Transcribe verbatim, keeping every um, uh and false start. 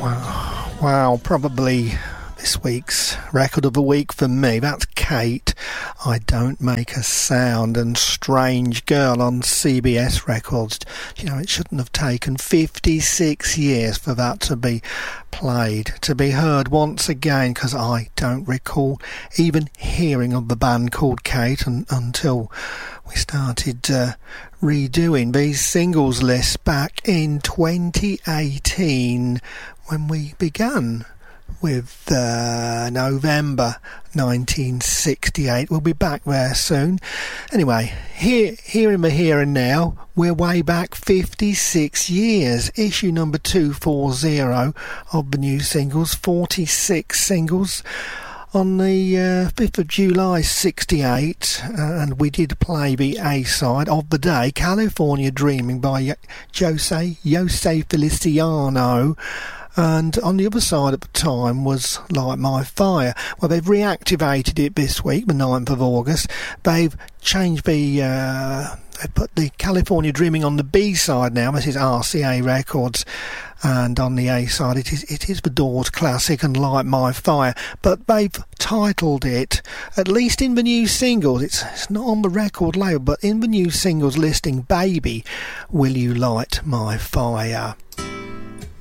Wow, wow, probably this week's record of the week for me. That's Kate, I Don't Make a Sound, and Strange Girl on C B S Records. You know, it shouldn't have taken fifty-six years for that to be played, to be heard once again, because I don't recall even hearing of the band called Kate un- until we started uh, redoing these singles lists back in twenty eighteen when we began with uh, November nineteen sixty-eight. We'll be back there soon. Anyway, here, here in the here and now, we're way back fifty-six years. Issue number two forty of the new singles, forty-six singles. On the uh, fifth of July sixty-eight, uh, and we did play the A-side of the day, California Dreaming by Jose, Jose Feliciano. And on the other side at the time was Light My Fire. Well, they've reactivated it this week, the ninth of August. They've changed the... Uh, they put the California Dreaming on the B side now. This is R C A Records. And on the A side, it is it is the Doors classic and Light My Fire. But they've titled it, at least in the new singles, it's, it's not on the record label, but in the new singles listing, Baby, Will You Light My Fire?